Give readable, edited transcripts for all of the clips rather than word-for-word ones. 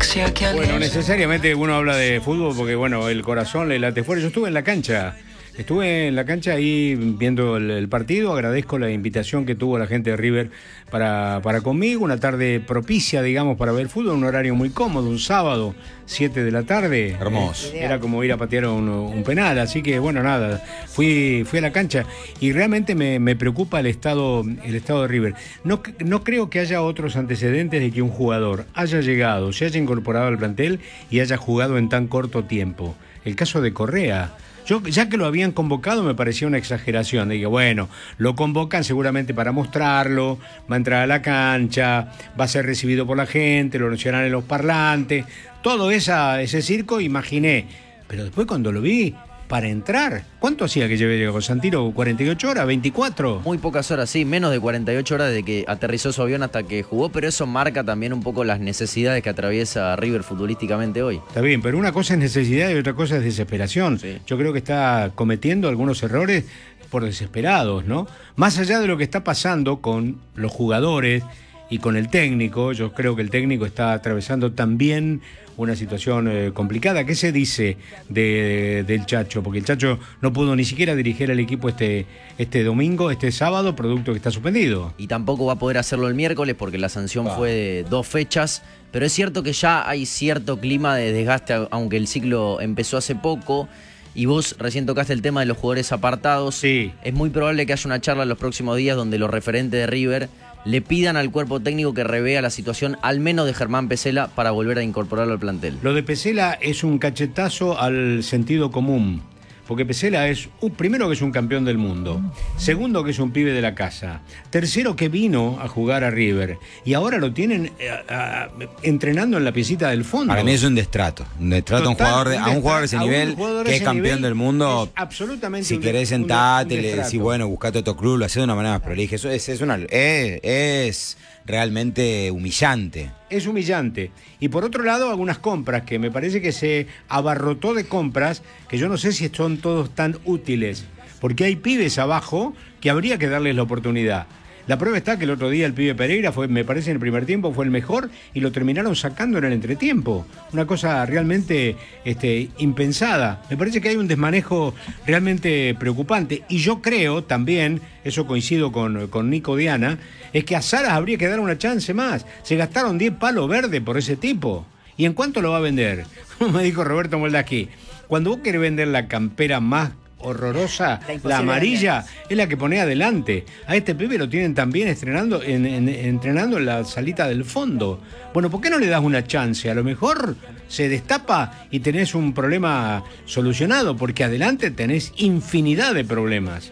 Bueno, necesariamente uno habla de fútbol porque, bueno, el corazón le late fuerte. Yo estuve en la cancha ahí viendo el partido. Agradezco la invitación que tuvo la gente de River para conmigo. Una tarde propicia, digamos, para ver fútbol. Un horario muy cómodo, un sábado, 7 de la tarde. Hermoso. Era como ir a patear un penal. Así que, bueno, nada, fui a la cancha y realmente me preocupa el estado de River. No creo que haya otros antecedentes de que un jugador haya llegado, se haya incorporado al plantel y haya jugado en tan corto tiempo. El caso de Correa. Yo, ya que lo habían convocado, me parecía una exageración. Dije, bueno, lo convocan seguramente para mostrarlo, va a entrar a la cancha, va a ser recibido por la gente, lo anunciarán en los parlantes, todo ese circo, imaginé. Pero después cuando lo vi, para entrar, ¿cuánto hacía que llevé con Santino? ¿48 horas? ¿24? Muy pocas horas, sí, menos de 48 horas desde que aterrizó su avión hasta que jugó, pero eso marca también un poco las necesidades que atraviesa River futbolísticamente hoy. Está bien, pero una cosa es necesidad y otra cosa es desesperación. Sí. Yo creo que está cometiendo algunos errores por desesperados, ¿no? Más allá de lo que está pasando con los jugadores y con el técnico, yo creo que el técnico está atravesando también una situación complicada. ¿Qué se dice del Chacho? Porque el Chacho no pudo ni siquiera dirigir al equipo este sábado, producto que está suspendido. Y tampoco va a poder hacerlo el miércoles porque la sanción fue de 2 fechas, pero es cierto que ya hay cierto clima de desgaste, aunque el ciclo empezó hace poco. Y vos recién tocaste el tema de los jugadores apartados. Sí. Es muy probable que haya una charla en los próximos días donde los referentes de River le pidan al cuerpo técnico que revea la situación, al menos de Germán Pesela, para volver a incorporarlo al plantel. Lo de Pesela es un cachetazo al sentido común. Porque Pesela es, primero, que es un campeón del mundo. Segundo, que es un pibe de la casa. Tercero, que vino a jugar a River. Y ahora lo tienen entrenando en la piecita del fondo. Para mí es un destrato. Un destrato a un jugador de ese nivel, que es campeón del mundo. Es absolutamente. Si querés sentarte, le decís, bueno, buscate otro club, lo haces de una manera más prolija. Eso es realmente humillante. Es humillante. Y por otro lado, algunas compras que me parece que se abarrotó de compras que yo no sé si son todos tan útiles, porque hay pibes abajo que habría que darles la oportunidad. La prueba está que el otro día el pibe Pereira me parece en el primer tiempo fue el mejor y lo terminaron sacando en el entretiempo. Una cosa realmente impensada. Me parece que hay un desmanejo realmente preocupante. Y yo creo también, eso coincido con Nico Diana, es que a Salas habría que dar una chance más. Se gastaron 10 palos verdes por ese tipo. ¿Y en cuánto lo va a vender? Como me dijo Roberto Moldaski, cuando vos querés vender la campera más horrorosa, la amarilla, es la que pone adelante. A este pibe lo tienen también entrenando en la salita del fondo. Bueno, ¿por qué no le das una chance? A lo mejor se destapa y tenés un problema solucionado, porque adelante tenés infinidad de problemas.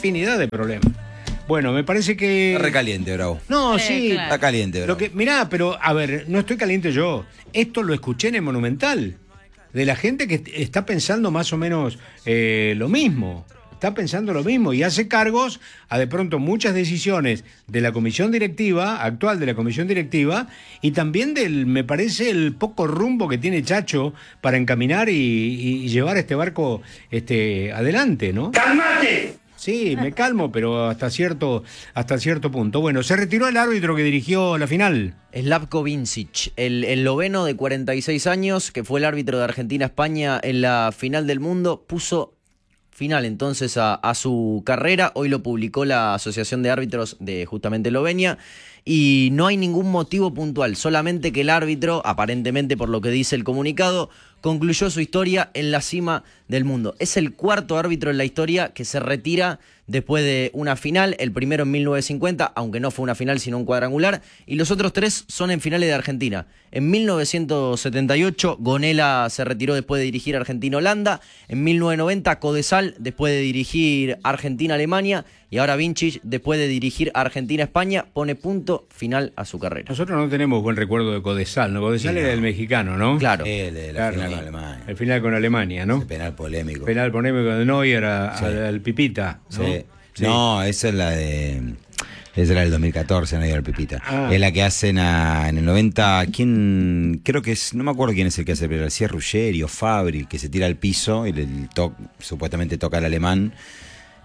Bueno, me parece que... Está recaliente, Bravo. No, sí. Claro. Está caliente, Bravo. Mirá, pero a ver, no estoy caliente yo. Esto lo escuché en el Monumental. De la gente que está pensando más o menos lo mismo. Está pensando lo mismo y hace cargos a de pronto muchas decisiones de la comisión directiva, actual de la comisión directiva, y también me parece, el poco rumbo que tiene Chacho para encaminar y llevar este barco adelante, ¿no? ¡Cálmate! Sí, me calmo, pero hasta cierto punto. Bueno, se retiró el árbitro que dirigió la final. Slavko Vincic, el esloveno de 46 años, que fue el árbitro de Argentina-España en la final del mundo, puso final entonces a su carrera. Hoy lo publicó la Asociación de Árbitros de justamente Eslovenia. Y no hay ningún motivo puntual, solamente que el árbitro, aparentemente por lo que dice el comunicado, concluyó su historia en la cima del mundo. Es el cuarto árbitro en la historia que se retira después de una final, el primero en 1950, aunque no fue una final sino un cuadrangular, y los otros 3 son en finales de Argentina. En 1978, Gonella se retiró después de dirigir Argentina-Holanda, en 1990, Codesal después de dirigir Argentina-Alemania, y ahora Vincic, después de dirigir Argentina-España, pone punto final a su carrera. Nosotros no tenemos buen recuerdo de Codesal, ¿no? Codesal era el mexicano, ¿no? Claro. De la final con Alemania. El final con Alemania, ¿no? Ese penal polémico. Penal polémico de Neuer al Pipita, ¿no? Sí. Sí. No, esa es la de... Esa era el 2014, no era el Pipita. Es la que hacen en el 90. ¿Quién? Creo que es. No me acuerdo quién es el que hace, pero si es Ruggeri o Fabri, que se tira al piso y supuestamente toca al alemán.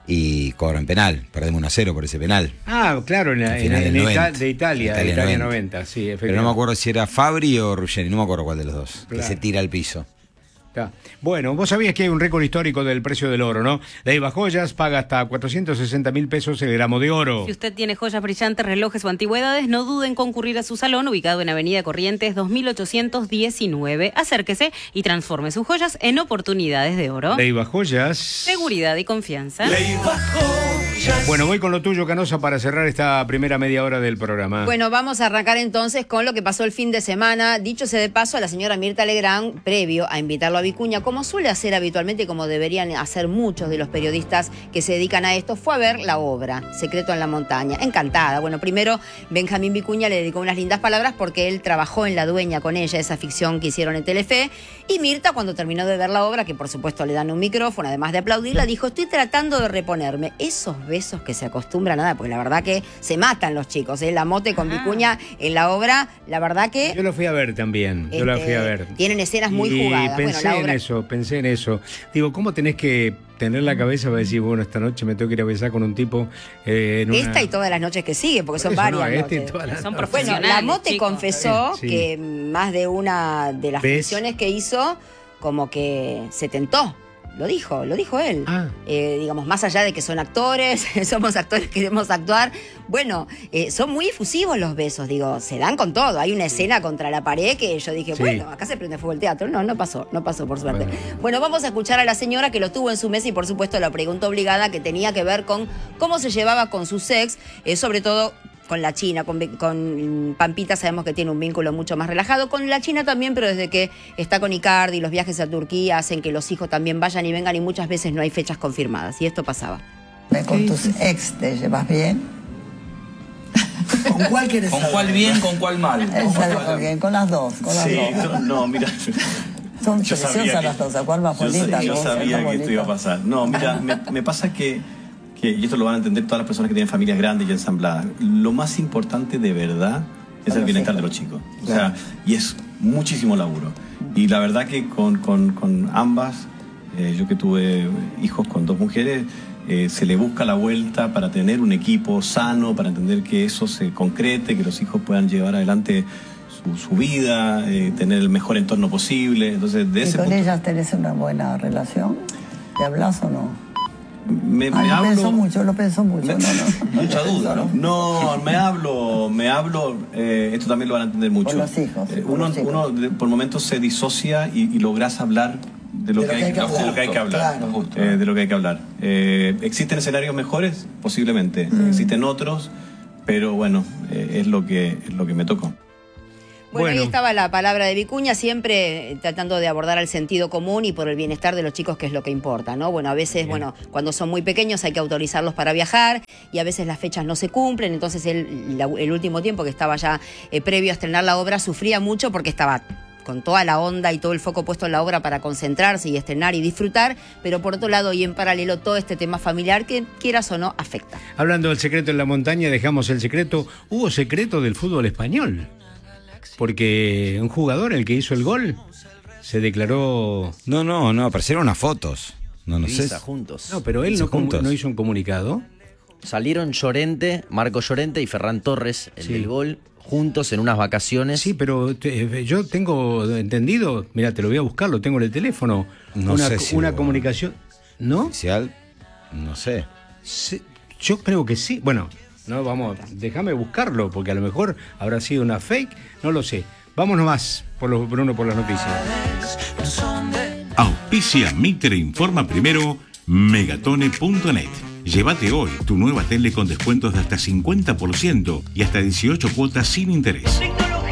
y cobran penal. Perdemos 1-0 por ese penal. Ah, claro, Al final del 90. de Italia 90, sí, efectivamente. Pero no me acuerdo si era Fabri o Ruggeri, no me acuerdo cuál de los dos, Claro. que se tira al piso. Está. Bueno, vos sabías que hay un récord histórico del precio del oro, ¿no? Leiva Joyas paga hasta 460.000 pesos el gramo de oro. Si usted tiene joyas brillantes, relojes o antigüedades, no dude en concurrir a su salón ubicado en Avenida Corrientes 2819. Acérquese y transforme sus joyas en oportunidades de oro. Leiva Joyas. Seguridad y confianza. Bueno, voy con lo tuyo, Canosa, para cerrar esta primera media hora del programa. Bueno, vamos a arrancar entonces con lo que pasó el fin de semana. Dicho sea de paso, a la señora Mirta Legrand, previo a invitarlo a Vicuña, como suele hacer habitualmente y como deberían hacer muchos de los periodistas que se dedican a esto, fue a ver la obra, Secreto en la Montaña. Encantada. Bueno, primero Benjamín Vicuña le dedicó unas lindas palabras porque él trabajó en La Dueña con ella, esa ficción que hicieron en Telefe. Y Mirta, cuando terminó de ver la obra, que por supuesto le dan un micrófono, además de aplaudirla, dijo: estoy tratando de reponerme. Esos besos que se acostumbran a dar, porque la verdad que se matan los chicos, ¿eh? La Mote con Vicuña en la obra, la verdad que... Yo lo fui a ver también, yo la fui a ver. Tienen escenas muy Y jugadas. pensé en eso. Digo, ¿cómo tenés que tener la cabeza para decir, bueno, esta noche me tengo que ir a besar con un tipo en una... Esta y todas las noches que sigue, porque son Por eso, varias no, este y noches. todas las Son noches. Bueno, profesionales, la Mote chicos. confesó Sí. que más de una de las ¿Ves? funciones que hizo, como que se tentó. Lo dijo él. Ah. Digamos, más allá de que son actores, somos actores, queremos actuar. Bueno, son muy efusivos los besos, digo, se dan con todo. Hay una escena contra la pared que yo dije, Sí. bueno, acá se prende fuego el teatro. No pasó por suerte. Bueno, vamos a escuchar a la señora que lo tuvo en su mesa y por supuesto la pregunta obligada que tenía que ver con cómo se llevaba con sus ex, sobre todo con la China, con Pampita sabemos que tiene un vínculo mucho más relajado, con la China también, pero desde que está con Icardi, los viajes a Turquía hacen que los hijos también vayan y vengan y muchas veces no hay fechas confirmadas, y esto pasaba. ¿Con tus ex te llevas bien? ¿Con cuál querés ¿Con saber? cuál bien, con cuál mal? Con las dos, Sí, no, mira. Son Yo sabía preciosas que- las dos, ¿cuál más bonita? Yo sabía que esto iba a pasar. No, mira, me pasa que, y esto lo van a entender todas las personas que tienen familias grandes y ensambladas, lo más importante de verdad es el bienestar de los chicos. O sea, y es muchísimo laburo. Y la verdad que con ambas, yo que tuve hijos con dos mujeres, se le busca la vuelta para tener un equipo sano, para entender que eso se concrete, que los hijos puedan llevar adelante su vida, tener el mejor entorno posible. Entonces, de ¿Y ese con punto, ellas tenés una buena relación? ¿Te hablas o no? me Lo hablo... pensó mucho, no. Mucha duda, ¿no? No, me hablo, esto también lo van a entender mucho. Con los hijos, con Uno, los chicos. por momentos se disocia y logras hablar de lo que hay que hablar. Claro. De lo que hay que hablar. ¿Existen escenarios mejores? Posiblemente. Existen otros, pero bueno, es lo que me tocó. Bueno, ahí estaba la palabra de Vicuña, siempre tratando de abordar al sentido común y por el bienestar de los chicos, que es lo que importa, ¿no? Bueno, a veces, cuando son muy pequeños hay que autorizarlos para viajar y a veces las fechas no se cumplen, entonces el último tiempo que estaba ya previo a estrenar la obra sufría mucho porque estaba con toda la onda y todo el foco puesto en la obra para concentrarse y estrenar y disfrutar, pero por otro lado y en paralelo todo este tema familiar que, quieras o no, afecta. Hablando del secreto en la montaña, dejamos el secreto. Hubo secreto del fútbol español, porque un jugador, el que hizo el gol, se declaró... No, aparecieron unas fotos. No sé. Visa juntos. No, pero él Juntos. no hizo un comunicado. Salieron Llorente, Marco Llorente y Ferran Torres, el Sí. del gol, juntos en unas vacaciones. Sí, pero yo tengo entendido, mira, te lo voy a buscar, lo tengo en el teléfono, No sé si una hubo comunicación, ¿no? Oficial, no sé. Sí, yo creo que sí. Bueno, no vamos, déjame buscarlo, porque a lo mejor habrá sido una fake, no lo sé. Vámonos más, Bruno, por las noticias. Auspicia Mitre Informa Primero, Megatone.net. Llévate hoy tu nueva tele con descuentos de hasta 50% y hasta 18 cuotas sin interés.